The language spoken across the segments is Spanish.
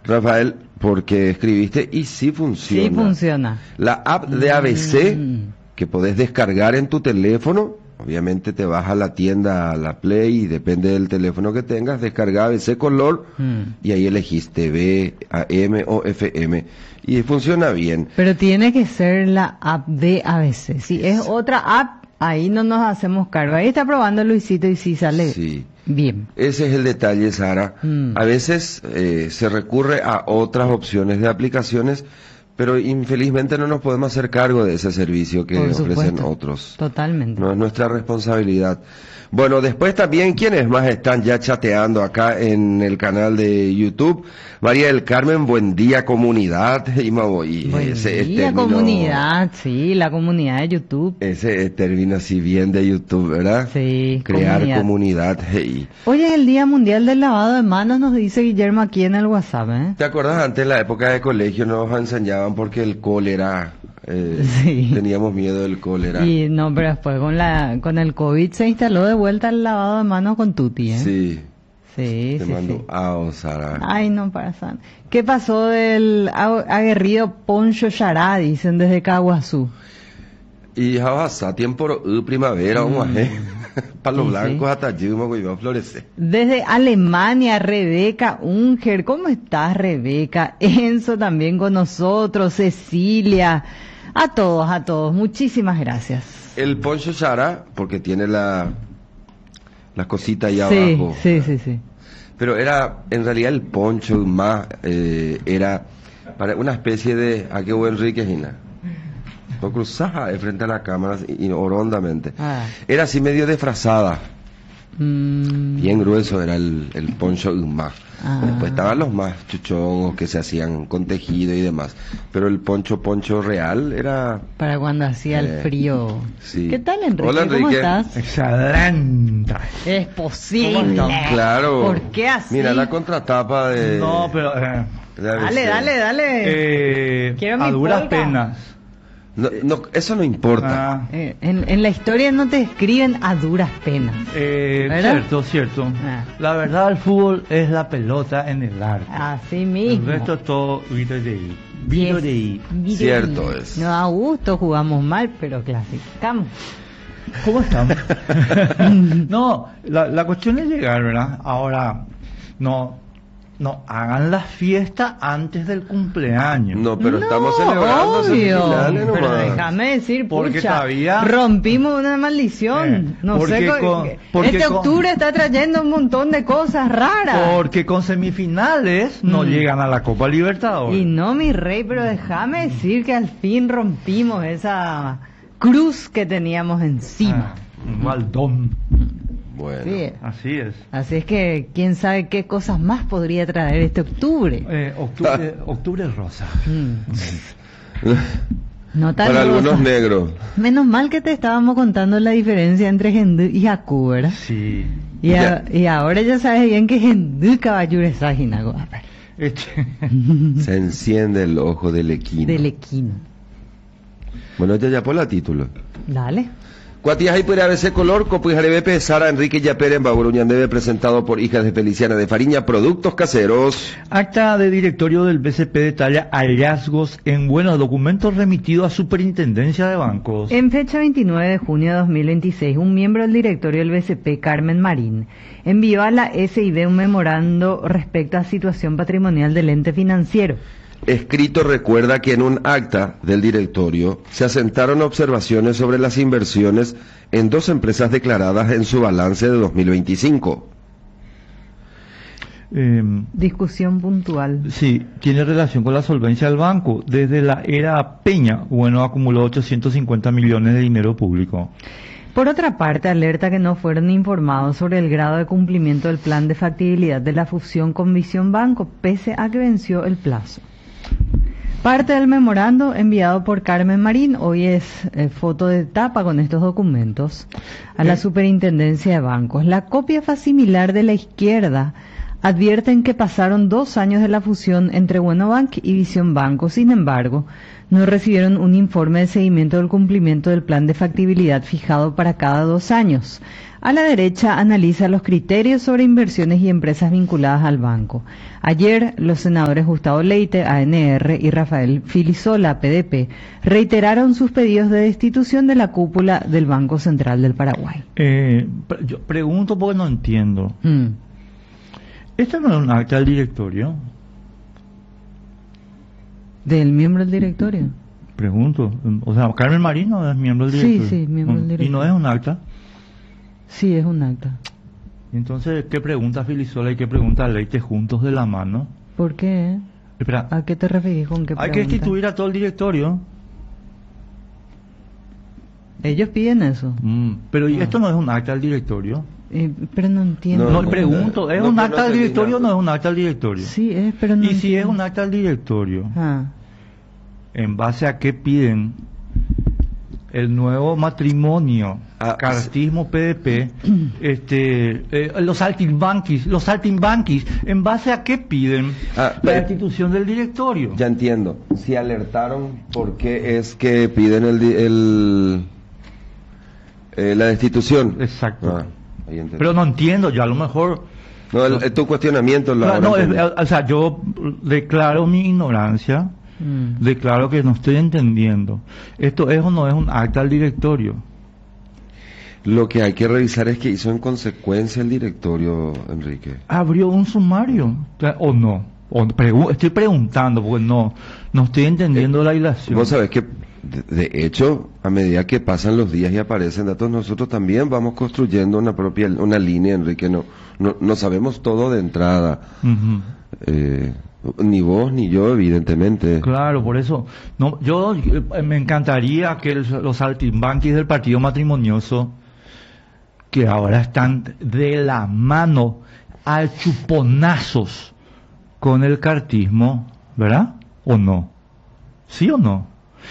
Rafael, porque escribiste y sí funciona. Sí funciona. La app de ABC, que podés descargar en tu teléfono, obviamente te vas a la tienda, a la Play, y depende del teléfono que tengas, descarga ABC Color, y ahí elegís TV, AM o FM, y funciona bien. Pero tiene que ser la app de ABC. Si es otra app, ahí no nos hacemos cargo. Ahí está probando Luisito y sí sale bien. Ese es el detalle, Sara. A veces se recurre a otras opciones de aplicaciones, pero infelizmente no nos podemos hacer cargo de ese servicio que ofrecen otros. Totalmente. No es nuestra responsabilidad. Bueno, después también, ¿quiénes más están ya chateando acá en el canal de YouTube? María del Carmen, buen día comunidad. Buen día comunidad, sí, la comunidad de YouTube. Ese término así bien de YouTube, ¿verdad? Sí, crear comunidad. Hey. Hoy es el Día Mundial del Lavado de Manos, nos dice Guillermo aquí en el WhatsApp, ¿eh? ¿Te acuerdas antes, en la época de colegio, nos enseñaban porque el cólera... teníamos miedo del cólera. Y no, pero después con el COVID se instaló de vuelta el lavado de manos con Tuti, ¿eh? Sí. Sí, te mando Sara. Ay, no, para San. ¿Qué pasó del aguerrido Poncho Chará, dicen desde Caguazú? Y a tiempo primavera, para los blancos hasta allí, va a florecer. Desde Alemania, Rebeca Unger, ¿cómo estás, Rebeca? Enzo también con nosotros, Cecilia, a todos, muchísimas gracias. El Poncho Chará, porque tiene la cosita ahí abajo. Sí. Pero era, en realidad el poncho más, era para una especie de, ¿a qué buen Enrique, lo cruzaba de frente a la cámara y orondamente. Era así medio disfrazada. Bien grueso era el poncho Uma. Después estaban los más chuchongos que se hacían con tejido y demás. Pero el poncho real era... para cuando hacía el frío. Sí. ¿Qué tal, Enrique? Hola, Enrique. ¿Cómo estás? Excelente. Es posible. Claro. ¿Por qué así? Mira la contratapa de... No, pero... Dale. Quiero a mi duras polka. penas. No, eso no importa. En la historia no te escriben a duras penas. Cierto. La verdad, el fútbol es la pelota en el arco. Así mismo. El resto es todo video de ahí. Cierto es. No da gusto, jugamos mal, pero clasificamos. ¿Cómo estamos? No, la cuestión es llegar, ¿verdad? Ahora, no hagan la fiesta antes del cumpleaños. No, pero estamos celebrando semifinales nomás. Pero déjame decir, porque todavía rompimos una maldición. Octubre está trayendo un montón de cosas raras. Porque con semifinales no llegan a la Copa Libertadores. Y no, mi rey, pero déjame decir que al fin rompimos esa cruz que teníamos encima. Un baldón. Bueno, sí. Así es. Así es que quién sabe qué cosas más podría traer este octubre. Octubre rosa. No tan para rosa. algunos negros. Menos mal que te estábamos contando la diferencia entre Gendú y Jakú, ¿verdad? Sí. Y ahora ya sabes bien que Gendú caballero es ágina. Se enciende el ojo del equino. Bueno, ya por la título. Dale. Cuatias y puede ABC Color, Copuijare BP, Sara Enrique Yapere en Baburuñandebe, presentado por Hijas de Feliciana de Fariña, productos caseros. Acta de directorio del BCP detalla hallazgos en buenos documentos remitidos a Superintendencia de Bancos. En fecha 29 de junio de 2026, un miembro del directorio del BCP, Carmen Marín, envió a la SIB un memorando respecto a situación patrimonial del ente financiero. Escrito recuerda que en un acta del directorio se asentaron observaciones sobre las inversiones en 2 empresas declaradas en su balance de 2025. Discusión puntual. Sí, tiene relación con la solvencia del banco. Desde la era Peña, acumuló 850 millones de dinero público. Por otra parte, alerta que no fueron informados sobre el grado de cumplimiento del plan de factibilidad de la fusión con Visión Banco, pese a que venció el plazo. Parte del memorando enviado por Carmen Marín, hoy es foto de tapa con estos documentos, a la Superintendencia de Bancos. La copia facimilar de la izquierda advierten que pasaron 2 años de la fusión entre Buenobank y Visión Banco. Sin embargo, no recibieron un informe de seguimiento del cumplimiento del plan de factibilidad fijado para cada 2 años. A la derecha analiza los criterios sobre inversiones y empresas vinculadas al banco. Ayer, los senadores Gustavo Leite, ANR, y Rafael Filisola, PDP, reiteraron sus pedidos de destitución de la cúpula del Banco Central del Paraguay. Yo pregunto porque no entiendo. ¿Esto no es un acta del directorio? ¿Del miembro del directorio? Pregunto. O sea, Carmen Marino es miembro del directorio. Sí, miembro del directorio. ¿Y no es un acta? Sí, es un acta. Entonces, ¿qué pregunta Filisola y qué pregunta Leite juntos de la mano? ¿Por qué? Espera, ¿A qué te referís con qué hay pregunta? que destituir a todo el directorio. Ellos piden eso. Pero ¿y esto no es un acta del directorio? Pero no entiendo. No, pregunto, ¿es un acta del directorio o no es un acta del directorio? Sí, es, pero no Y si entiendo. es un acta del directorio, Ah. ¿en base a qué piden el nuevo matrimonio, cartismo PDP, los saltimbanquis, ¿en base a qué piden la destitución del directorio? Ya entiendo. Si alertaron, ¿por qué es que piden la destitución? Exacto. Ahí entiendo. Pero no entiendo, yo a lo mejor... No, tu cuestionamiento es la... No, o sea, yo declaro mi ignorancia. Declaro que no estoy entendiendo. ¿Esto es o no es un acta del directorio? Lo que hay que revisar es que hizo en consecuencia el directorio, Enrique. ¿Abrió un sumario? ¿O no? Estoy preguntando porque no estoy entendiendo la ilación. Vos sabés que, de hecho, a medida que pasan los días y aparecen datos, nosotros también vamos construyendo una línea, Enrique. No sabemos todo de entrada. Ni vos ni yo, evidentemente. Claro, por eso. Yo me encantaría que los saltimbanquis del partido matrimonioso, que ahora están de la mano a chuponazos con el cartismo, ¿verdad? ¿O no? ¿Sí o no?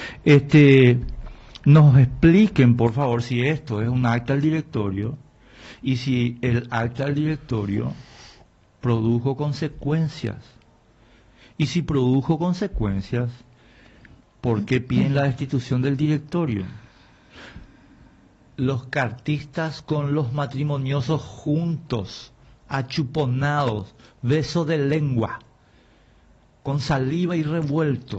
Nos expliquen, por favor, si esto es un acta del directorio y si el acta del directorio produjo consecuencias. Y si produjo consecuencias, ¿por qué piden la destitución del directorio? Los cartistas con los matrimoniosos juntos, achuponados, beso de lengua, con saliva y revuelto.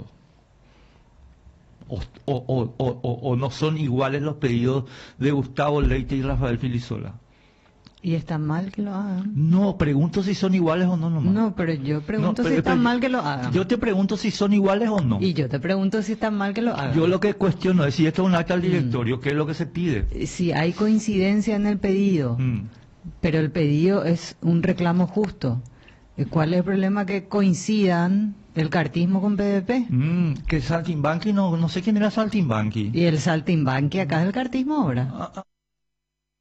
O no son iguales los pedidos de Gustavo Leite y Rafael Filisola. ¿Y está mal que lo hagan? No, pregunto si son iguales o no nomás. No, pero yo pregunto si está mal que lo hagan. Yo te pregunto si son iguales o no. Y yo te pregunto si está mal que lo hagan. Yo lo que cuestiono es si esto es un acta al directorio, ¿qué es lo que se pide? Si hay coincidencia en el pedido, pero el pedido es un reclamo justo. ¿Cuál es el problema que coincidan el cartismo con PDP? Que Saltimbanqui, no sé quién era Saltimbanqui. Y el Saltimbanqui acá es el cartismo ahora.